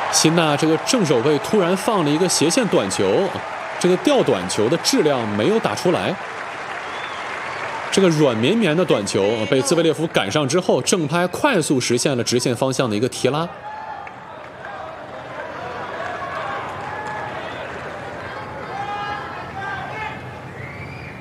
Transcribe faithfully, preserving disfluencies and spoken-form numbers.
辛纳这个正手背突然放了一个斜线短球，这个吊短球的质量没有打出来。这个软绵绵的短球被兹维列夫赶上之后，正拍快速实现了直线方向的一个提拉。